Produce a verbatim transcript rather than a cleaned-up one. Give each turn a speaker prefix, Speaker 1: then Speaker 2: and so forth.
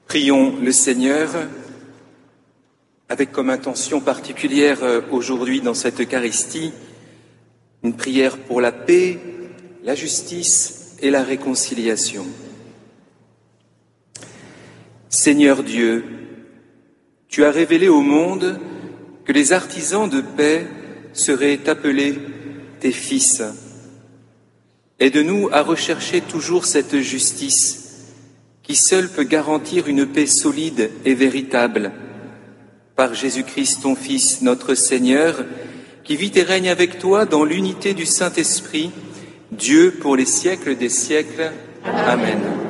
Speaker 1: Prions le Seigneur avec comme intention particulière aujourd'hui dans cette Eucharistie une prière pour la paix, la justice et la réconciliation. Seigneur Dieu, tu as révélé au monde que les artisans de paix seraient appelés tes fils. Aide-nous à rechercher toujours cette justice qui seule peut garantir une paix solide et véritable. Par Jésus-Christ, ton Fils, notre Seigneur, qui vit et règne avec toi dans l'unité du Saint-Esprit, Dieu pour les siècles des siècles. Amen. Amen.